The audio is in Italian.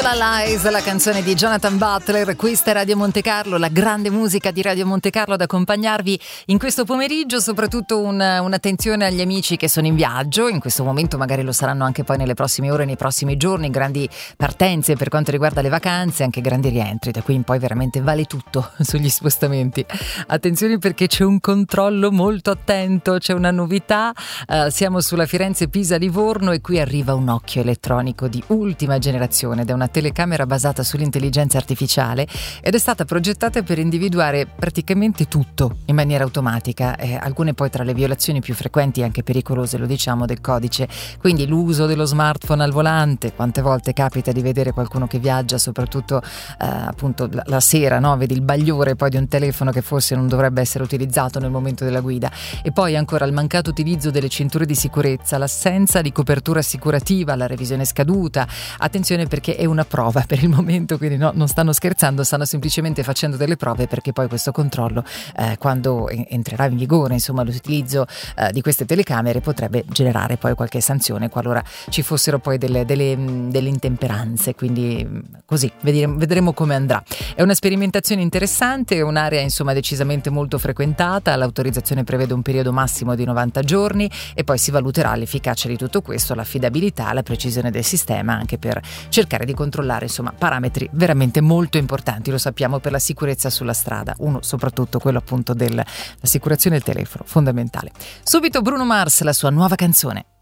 All Lies, la canzone di Jonathan Butler. Questa è Radio Monte Carlo, la grande musica di Radio Monte Carlo ad accompagnarvi in questo pomeriggio. Soprattutto un'attenzione agli amici che sono in viaggio in questo momento, magari lo saranno anche poi nelle prossime ore, nei prossimi giorni. Grandi partenze per quanto riguarda le vacanze, anche grandi rientri. Da qui in poi veramente vale tutto sugli spostamenti. Attenzione, perché c'è un controllo molto attento, c'è una novità. Siamo sulla Firenze-Pisa-Livorno e qui arriva un occhio elettronico di ultima generazione ed è una telecamera basata sull'intelligenza artificiale ed è stata progettata per individuare praticamente tutto in maniera automatica, alcune poi tra le violazioni più frequenti e anche pericolose, lo diciamo, del codice. Quindi l'uso dello smartphone al volante. Quante volte capita di vedere qualcuno che viaggia, soprattutto appunto la sera, no? Vedi il bagliore poi di un telefono che forse non dovrebbe essere utilizzato nel momento della guida. E poi ancora il mancato utilizzo delle cinture di sicurezza, l'assenza di copertura assicurativa, la revisione scaduta. Attenzione, perché è una prova per il momento, quindi no, non stanno scherzando, stanno semplicemente facendo delle prove, perché poi questo controllo quando entrerà in vigore, insomma, l'utilizzo di queste telecamere potrebbe generare poi qualche sanzione qualora ci fossero poi delle intemperanze. Quindi così vedremo come andrà. È una sperimentazione interessante, è un'area insomma decisamente molto frequentata. L'autorizzazione prevede un periodo massimo di 90 giorni e poi si valuterà l'efficacia di tutto questo, l'affidabilità, la precisione del sistema, anche per cercare di controllare insomma parametri veramente molto importanti, lo sappiamo, per la sicurezza sulla strada. Uno soprattutto quello appunto dell'assicurazione del telefono, fondamentale. Subito Bruno Mars, la sua nuova canzone.